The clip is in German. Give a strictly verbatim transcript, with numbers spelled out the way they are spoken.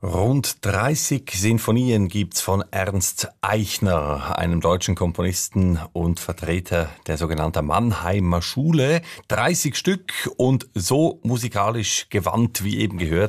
Rund dreißig Sinfonien gibt's von Ernst Eichner, einem deutschen Komponisten und Vertreter der sogenannten Mannheimer Schule. dreißig Stück und so musikalisch gewandt, wie eben gehört.